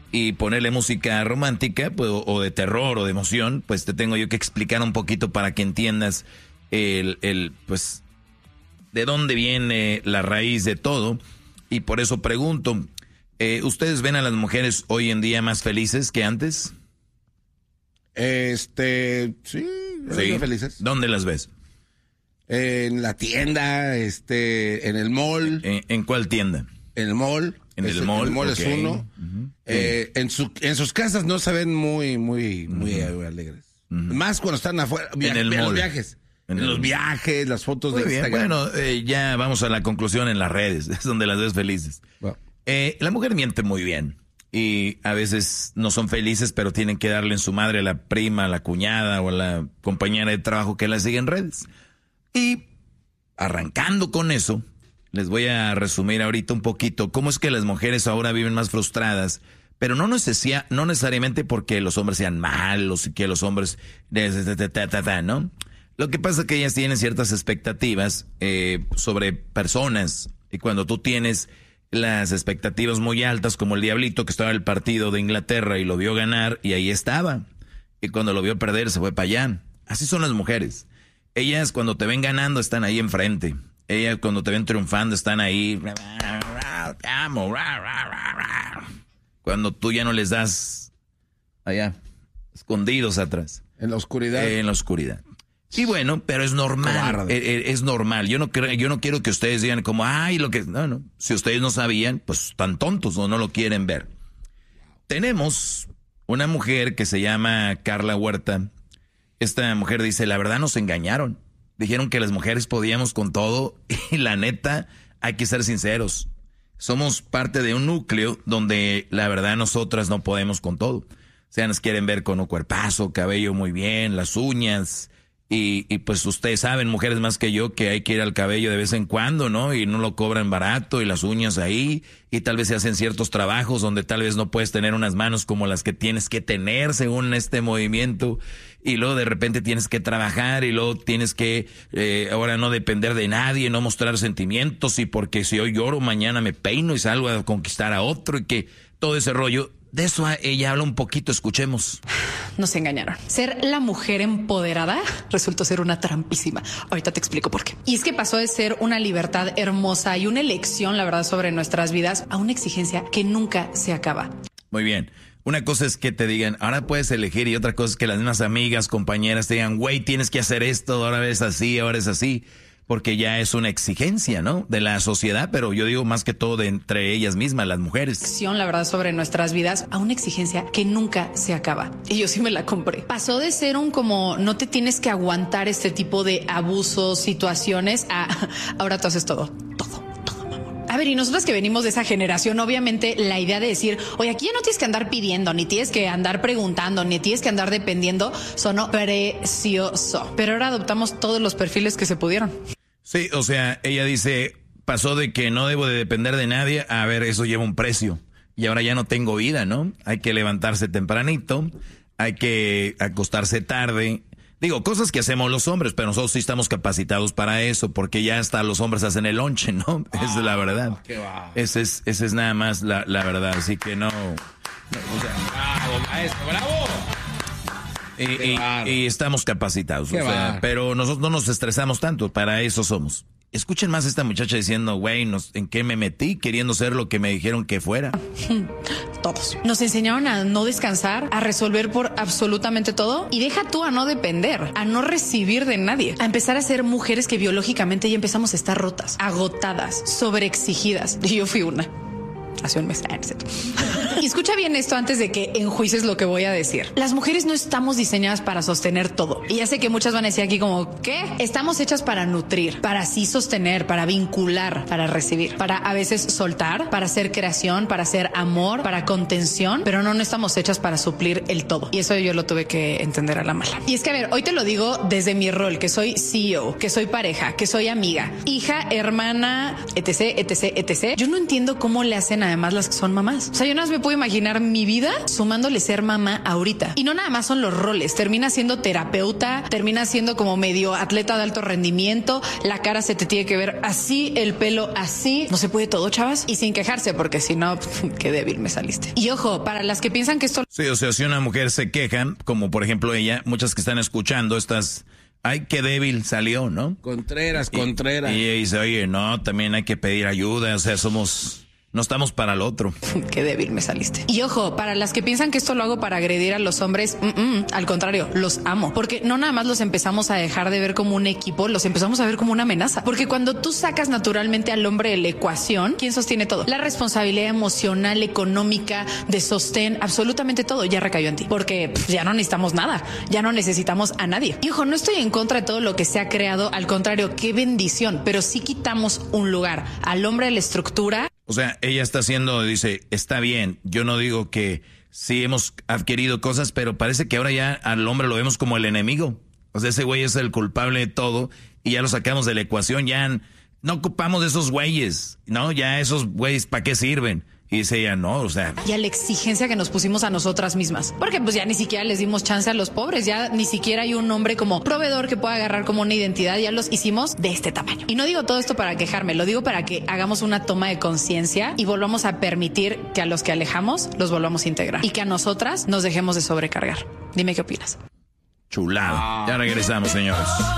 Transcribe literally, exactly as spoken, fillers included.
y ponerle música romántica pues, o de terror o de emoción, pues te tengo yo que explicar un poquito para que entiendas el, el pues de dónde viene la raíz de todo. Y por eso pregunto, eh, ¿ustedes ven a las mujeres hoy en día más felices que antes? Este, sí, sí. felices. ¿Dónde las ves? En la tienda, este, en el mall. ¿En, en cuál tienda? En el mall. En el es, mall. El mall okay. es uno. Uh-huh. eh, en, su, en sus casas no se ven muy, muy, muy uh-huh. alegres. Uh-huh. Más cuando están afuera. En el en mall. los viajes. En, en el... los viajes, las fotos muy de bien. Instagram. Bueno, eh, ya vamos a la conclusión en las redes. Es donde las ves felices. Wow. Eh, la mujer miente muy bien. Y a veces no son felices, pero tienen que darle en su madre a la prima, a la cuñada o a la compañera de trabajo que la sigue en redes. Y arrancando con eso, les voy a resumir ahorita un poquito cómo es que las mujeres ahora viven más frustradas, pero no, necesia, no necesariamente porque los hombres sean malos y que los hombres... ¿no? Lo que pasa es que ellas tienen ciertas expectativas eh, sobre personas, y cuando tú tienes las expectativas muy altas, como el Diablito que estaba en el partido de Inglaterra y lo vio ganar y ahí estaba, y cuando lo vio perder se fue para allá. Así son las mujeres. Ellas cuando te ven ganando están ahí enfrente. Ellas cuando te ven triunfando están ahí. Te amo. Cuando tú ya no les das allá, escondidos atrás. En la oscuridad. Eh, en la oscuridad. Y bueno, pero es normal. Es, es normal. Yo no creo, yo no quiero que ustedes digan como, ay, lo que... No, no. Si ustedes no sabían, pues están tontos o no lo quieren ver. Tenemos una mujer que se llama Carla Huerta. Esta mujer dice, la verdad nos engañaron. Dijeron que las mujeres podíamos con todo y la neta, hay que ser sinceros. Somos parte de un núcleo donde la verdad nosotras no podemos con todo. O sea, nos quieren ver con un cuerpazo, cabello muy bien, las uñas. Y, y pues ustedes saben, mujeres más que yo, que hay que ir al cabello de vez en cuando, ¿no? Y no lo cobran barato y las uñas ahí. Y tal vez se hacen ciertos trabajos donde tal vez no puedes tener unas manos como las que tienes que tener según este movimiento. Y luego de repente tienes que trabajar y luego tienes que eh, ahora no depender de nadie, no mostrar sentimientos. Y porque si hoy lloro, mañana me peino y salgo a conquistar a otro y que todo ese rollo. De eso ella habla un poquito, escuchemos. Nos engañaron. Ser la mujer empoderada resultó ser una trampísima. Ahorita te explico por qué. Y es que pasó de ser una libertad hermosa y una elección, la verdad, sobre nuestras vidas, a una exigencia que nunca se acaba. Muy bien. Una cosa es que te digan, ahora puedes elegir, y otra cosa es que las mismas amigas, compañeras te digan, güey, tienes que hacer esto, ahora es así, ahora es así. Porque ya es una exigencia, ¿no? De la sociedad, pero yo digo más que todo de entre ellas mismas, las mujeres. La verdad, sobre nuestras vidas, a una exigencia que nunca se acaba. Y yo sí me la compré. Pasó de ser un como, no te tienes que aguantar este tipo de abusos, situaciones, a ahora tú haces todo, todo. A ver, y nosotros que venimos de esa generación, obviamente la idea de decir, oye, aquí ya no tienes que andar pidiendo, ni tienes que andar preguntando, ni tienes que andar dependiendo, sonó precioso. Pero ahora adoptamos todos los perfiles que se pudieron. Sí, o sea, ella dice, pasó de que no debo de depender de nadie, a ver, eso lleva un precio. Y ahora ya no tengo vida, ¿no? Hay que levantarse tempranito, hay que acostarse tarde. Digo, cosas que hacemos los hombres, pero nosotros sí estamos capacitados para eso, porque ya hasta los hombres hacen el lonche, ¿no? Esa es la verdad. Esa es, esa es nada más la, la verdad, así que no... no o sea, ¡bravo, maestro, bravo! Y, y, y estamos capacitados, o sea, pero nosotros no nos estresamos tanto, para eso somos. Escuchen más a esta muchacha diciendo, güey, ¿en qué me metí? Queriendo ser lo que me dijeron que fuera. Todos. Nos enseñaron a no descansar, a resolver por absolutamente todo. Y deja tú a no depender, a no recibir de nadie. A empezar a ser mujeres que biológicamente ya empezamos a estar rotas, agotadas, sobreexigidas. Y yo fui una. Hace un mes. Y escucha bien esto antes de que enjuices lo que voy a decir. Las mujeres no estamos diseñadas para sostener todo. Y ya sé que muchas van a decir aquí como, ¿qué? Estamos hechas para nutrir, para así sostener, para vincular, para recibir, para a veces soltar, para hacer creación, para hacer amor, para contención, pero no, no estamos hechas para suplir el todo. Y eso yo lo tuve que entender a la mala. Y es que, a ver, hoy te lo digo desde mi rol, que soy C E O, que soy pareja, que soy amiga, hija, hermana, etc, etc, etc. Yo no entiendo cómo le hacen además las que son mamás. O sea, yo nada más me puedo puedo imaginar mi vida sumándole ser mamá ahorita. Y no nada más son los roles, termina siendo terapeuta, termina siendo como medio atleta de alto rendimiento, la cara se te tiene que ver así, el pelo así, no se puede todo, chavas, y sin quejarse, porque si no, qué débil me saliste. Y ojo, para las que piensan que esto... Sí, o sea, si una mujer se queja, como por ejemplo ella, muchas que están escuchando estas... Ay, qué débil salió, ¿no? Contreras, y, Contreras. Y ella dice, oye, no, también hay que pedir ayuda, o sea, somos... No estamos para el otro. Qué débil me saliste. Y ojo, para las que piensan que esto lo hago para agredir a los hombres, mm -mm, al contrario, los amo. Porque no nada más los empezamos a dejar de ver como un equipo, los empezamos a ver como una amenaza. Porque cuando tú sacas naturalmente al hombre de la ecuación, ¿quién sostiene todo? La responsabilidad emocional, económica, de sostén, absolutamente todo ya recayó en ti. Porque pff, ya no necesitamos nada, ya no necesitamos a nadie. Y ojo, no estoy en contra de todo lo que se ha creado, al contrario, qué bendición. Pero sí quitamos un lugar al hombre de la estructura. O sea, ella está haciendo, dice, está bien, yo no digo que sí hemos adquirido cosas, pero parece que ahora ya al hombre lo vemos como el enemigo. O sea, ese güey es el culpable de todo y ya lo sacamos de la ecuación, ya no ocupamos de esos güeyes, ¿no? Ya esos güeyes, ¿para qué sirven? Y dice ella, no, o sea... Y a la exigencia que nos pusimos a nosotras mismas. Porque pues ya ni siquiera les dimos chance a los pobres. Ya ni siquiera hay un hombre como proveedor que pueda agarrar como una identidad. Ya los hicimos de este tamaño. Y no digo todo esto para quejarme. Lo digo para que hagamos una toma de conciencia y volvamos a permitir que a los que alejamos los volvamos a integrar. Y que a nosotras nos dejemos de sobrecargar. Dime qué opinas. Chulada. Ya regresamos, señores.